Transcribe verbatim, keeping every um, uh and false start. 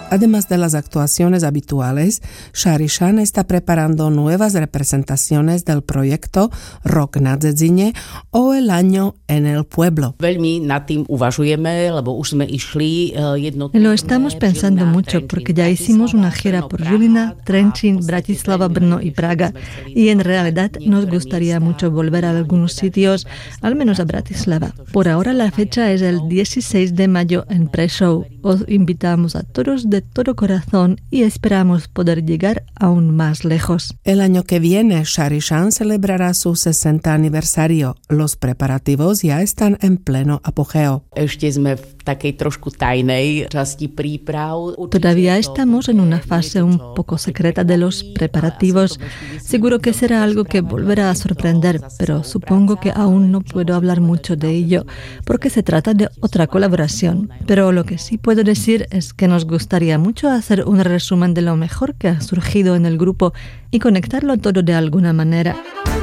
Además de las actuaciones habituales, Šarišan está preparando nuevas representaciones del proyecto Rok na Dzedzine o El año en el pueblo. Lo estamos pensando mucho porque ya hicimos una gira por Žilina, Trenčín, Bratislava, Brno y Praga y en realidad nos gustaría mucho volver a algunos sitios, al menos a Bratislava. Por ahora la fecha es el dieciséis de mayo en pre-show. Os invitamos a todos de todo corazón y esperamos poder llegar aún más lejos. El año que viene, Šarišan celebrará su sesenta aniversario. Los preparativos ya están en pleno apogeo. Todavía estamos en una fase un poco secreta de los preparativos. Seguro que será algo que volverá a sorprender, pero supongo que aún no puedo hablar mucho de ello, porque se trata de otra colaboración. Pero lo que sí puedo decir es que nos gustaría mucho hacer un resumen de lo mejor que ha surgido en el grupo y conectarlo todo de alguna manera.